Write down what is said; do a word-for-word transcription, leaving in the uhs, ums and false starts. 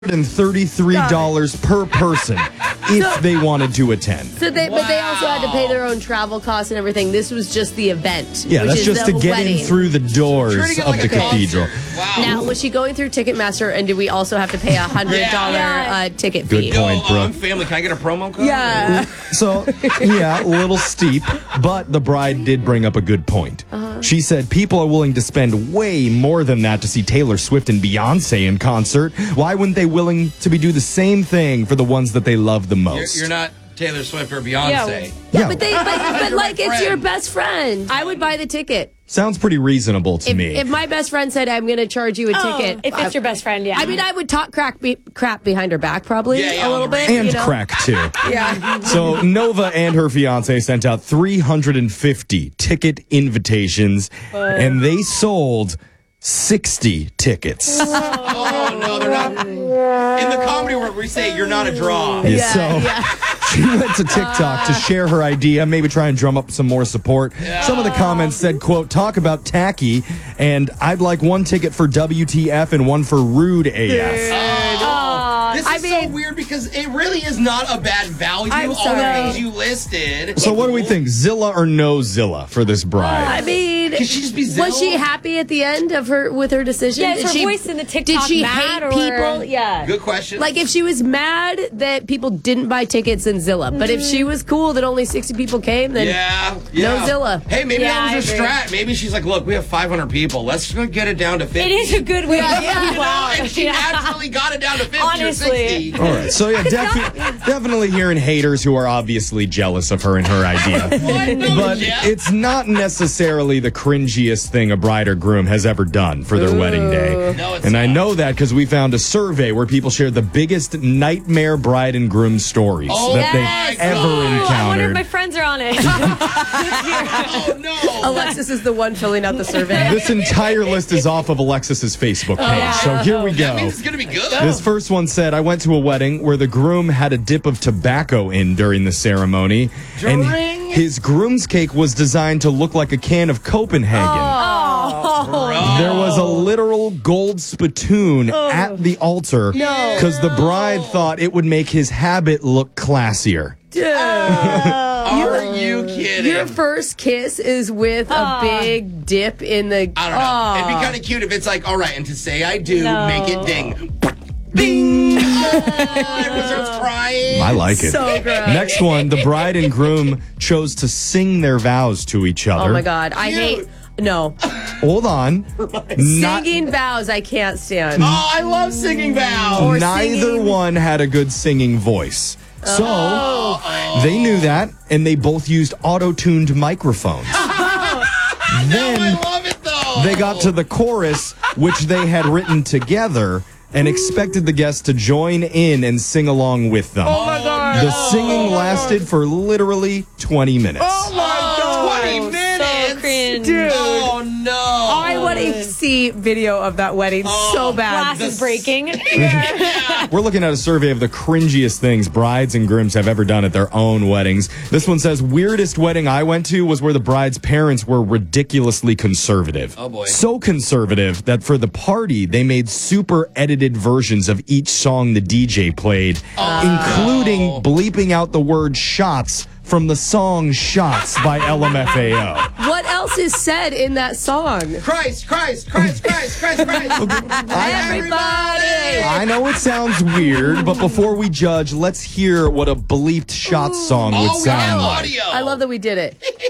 thirty-three dollars per person if so, they wanted to attend. So they, wow. But they also had to pay their own travel costs and everything. This was just the event. Yeah, which that's is just the to get wedding. in through the doors of like the cathedral. Wow. Now, was she going through Ticketmaster, and did we also have to pay a one hundred dollars yeah. uh, ticket fee? Good point, bro. Yo, uh, I'm family. Can I get a promo code? Yeah. So, yeah, a little steep, but the bride did bring up a good point. Uh-huh. She said people are willing to spend way more than that to see Taylor Swift and Beyonce in concert. Why wouldn't they willing to be do the same thing for the ones that they love the most? You're, you're not Taylor Swift or Beyonce. Yeah, yeah. yeah but, they, but, but like friend. It's your best friend. I would buy the ticket. Sounds pretty reasonable to if, me. If my best friend said, I'm going to charge you a oh, ticket. If it's I, your best friend, yeah. I mean, I would talk crack be, crap behind her back, probably, yeah, yeah, a little bit. And you know? crack, too. Yeah. So, Nova and her fiancé sent out three hundred fifty ticket invitations, uh. and they sold sixty tickets. Oh, no, they're not. In the comedy world, we say you're not a draw. Yeah, yeah, so yeah. she went to TikTok to share her idea, maybe try and drum up some more support. Yeah. Some of the comments said, quote, talk about tacky, and I'd like one ticket for W T F and one for rude A F. Oh, this is I mean, so weird because it really is not a bad value. I'm all sorry. the things you listed. So what do we think? Zilla or no Zilla for this bride? I mean, Can she just be Zilla? was she happy at the end of her with her decision? Yeah, did her she, voice in the TikTok Did she mad hate or... people? Yeah. Good question. Like, if she was mad that people didn't buy tickets in Zilla, but if she was cool that only sixty people came, then yeah, yeah. no Zilla. Hey, maybe Yeah, that was I her agree. strat. Maybe she's like, look, we have five hundred people. Let's get it down to fifty. It is a good way. Yeah, to yeah. You know, and she Yeah. naturally got it down to fifty Honestly. or sixty. All right, so yeah, defi- definitely hearing haters who are obviously jealous of her and her idea. What? No, But Jeff. it's not necessarily the cringiest thing a bride or groom has ever done for their Ooh. wedding day. No, it's and I not. know that because we found a survey where people shared the biggest nightmare bride and groom stories Oh, that yes. they've ever Ooh, I wonder if encountered. my friends are on it. Oh, no. Alexis is the one filling out the survey. This entire list is off of Alexis's Facebook page. So here we That go. means it's going to be good. This first one said, I went to a wedding where the groom had a dip of tobacco in during the ceremony. During? And his groom's cake was designed to look like a can of Copenhagen. Oh. There was a literal gold spittoon at the altar because the bride thought it would make his habit look classier. Are you kidding? Your first kiss is with a big dip in the. I don't know. It'd be kind of cute if it's like, all right, and to say I do, No. make it ding. Bing! Everyone starts crying. I like it. So gross. Next one, the bride and groom chose to sing their vows to each other. Oh my God. I Cute. hate. No. Hold on. Not- Singing vows, I can't stand. Oh, I love singing vows. Or Neither singing- one had a good singing voice. So Oh. they knew that, and they both used auto-tuned microphones. No, Then I love it, though. they got to the chorus, which they had written together, and expected the guests to join in and sing along with them. Oh, my God. The singing lasted for literally twenty minutes. Oh, my God. twenty minutes. So cringe. Dude. Oh, no. I want to see video of that wedding so bad. Glass is breaking. We're looking at a survey of the cringiest things brides and grooms have ever done at their own weddings. This one says, weirdest wedding I went to was where the bride's parents were ridiculously conservative. Oh, boy. So conservative that for the party, they made super edited versions of each song the D J played, including no. bleeping out the word shots from the song Shots by L M F A O. What else is said in that song? Christ, Christ, Christ, Christ, Christ, Christ. Everybody! I know it sounds weird, but before we judge, let's hear what a bleeped Shots song would Oh, we have sound like. audio. I love that we did it.